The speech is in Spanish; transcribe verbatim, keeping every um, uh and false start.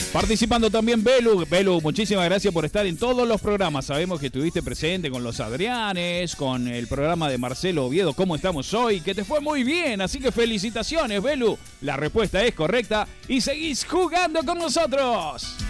Participando también Belu. Belu, muchísimas gracias por estar en todos los programas. Sabemos que estuviste presente con los Adrianes, con el programa de Marcelo Oviedo, ¿Cómo estamos hoy? Que te fue muy bien, así que felicitaciones, Belu. La respuesta es correcta y seguís jugando con nosotros.